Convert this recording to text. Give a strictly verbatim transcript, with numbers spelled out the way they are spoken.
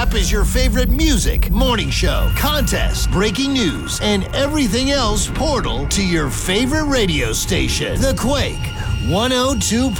app is your favorite music, morning show, contest, breaking news, and everything else portal to your favorite radio station. The Quake one oh two